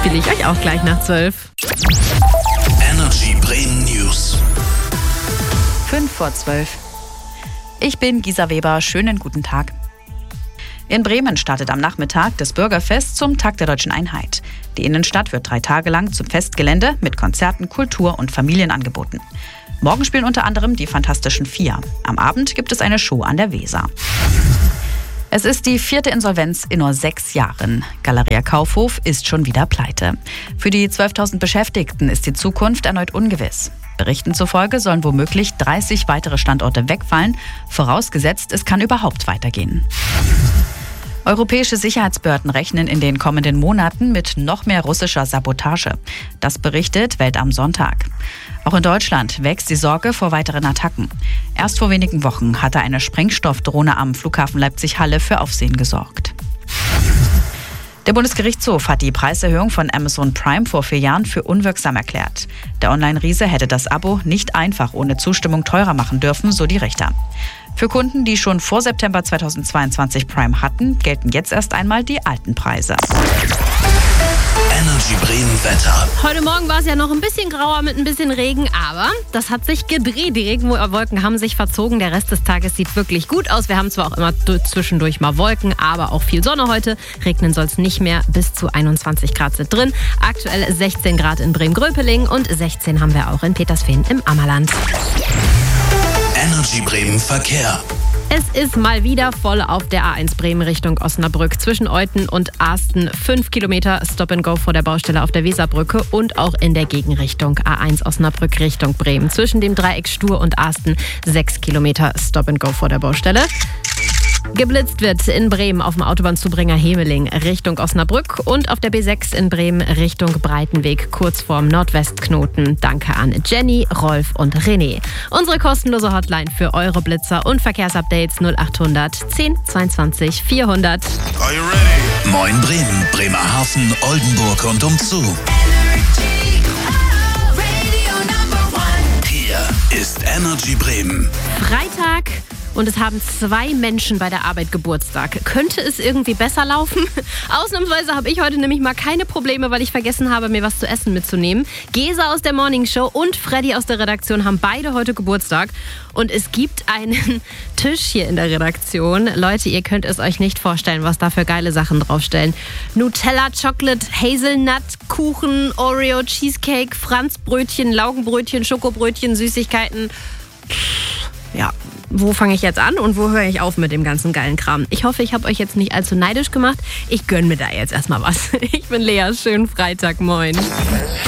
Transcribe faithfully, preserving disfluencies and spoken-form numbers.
spiele ich euch auch gleich nach zwölf. Energy Bremen News. fünf vor zwölf. Ich bin Gisa Weber. Schönen guten Tag. In Bremen startet am Nachmittag das Bürgerfest zum Tag der Deutschen Einheit. Die Innenstadt wird drei Tage lang zum Festgelände mit Konzerten, Kultur und Familienangeboten. Morgen spielen unter anderem die Fantastischen Vier. Am Abend gibt es eine Show an der Weser. Es ist die vierte Insolvenz in nur sechs Jahren. Galeria Kaufhof ist schon wieder pleite. Für die zwölftausend Beschäftigten ist die Zukunft erneut ungewiss. Berichten zufolge sollen womöglich dreißig weitere Standorte wegfallen, vorausgesetzt, es kann überhaupt weitergehen. Europäische Sicherheitsbehörden rechnen in den kommenden Monaten mit noch mehr russischer Sabotage. Das berichtet Welt am Sonntag. Auch in Deutschland wächst die Sorge vor weiteren Attacken. Erst vor wenigen Wochen hatte eine Sprengstoffdrohne am Flughafen Leipzig-Halle für Aufsehen gesorgt. Der Bundesgerichtshof hat die Preiserhöhung von Amazon Prime vor vier Jahren für unwirksam erklärt. Der Online-Riese hätte das Abo nicht einfach ohne Zustimmung teurer machen dürfen, so die Richter. Für Kunden, die schon vor September zweitausendzweiundzwanzig Prime hatten, gelten jetzt erst einmal die alten Preise. Energy Bremen Wetter. Heute Morgen war es ja noch ein bisschen grauer mit ein bisschen Regen, aber das hat sich gedreht. Die Regenwolken haben sich verzogen. Der Rest des Tages sieht wirklich gut aus. Wir haben zwar auch immer zwischendurch mal Wolken, aber auch viel Sonne heute. Regnen soll es nicht mehr. Bis zu einundzwanzig Grad sind drin. Aktuell sechzehn Grad in Bremen-Gröpeling und sechzehn haben wir auch in Petersfehn im Ammerland. Energy Bremen Verkehr. Es ist mal wieder voll auf der A eins Bremen Richtung Osnabrück. Zwischen Euthen und Asten fünf Kilometer Stop and Go vor der Baustelle auf der Weserbrücke und auch in der Gegenrichtung A eins Osnabrück Richtung Bremen. Zwischen dem Dreieck Stur und Asten sechs Kilometer Stop and Go vor der Baustelle. Geblitzt wird in Bremen auf dem Autobahnzubringer Hemeling Richtung Osnabrück und auf der B sechs in Bremen Richtung Breitenweg kurz vorm Nordwestknoten. Danke an Jenny, Rolf und René. Unsere kostenlose Hotline für eure Blitzer und Verkehrsupdates null achthundert zehn zweiundzwanzig vierhundert. Are you ready? Moin Bremen, Bremerhaven, Oldenburg und umzu. Hier ist Energy Bremen. Freitag. Und es haben zwei Menschen bei der Arbeit Geburtstag. Könnte es irgendwie besser laufen? Ausnahmsweise habe ich heute nämlich mal keine Probleme, weil ich vergessen habe, mir was zu essen mitzunehmen. Gesa aus der Morning Show und Freddy aus der Redaktion haben beide heute Geburtstag. Und es gibt einen Tisch hier in der Redaktion. Leute, ihr könnt es euch nicht vorstellen, was da für geile Sachen draufstellen. Nutella, Chocolate, Hazelnut, Kuchen, Oreo, Cheesecake, Franzbrötchen, Laugenbrötchen, Schokobrötchen, Süßigkeiten. Ja, wo fange ich jetzt an und wo höre ich auf mit dem ganzen geilen Kram? Ich hoffe, ich habe euch jetzt nicht allzu neidisch gemacht. Ich gönne mir da jetzt erstmal was. Ich bin Lea, schönen Freitag, moin.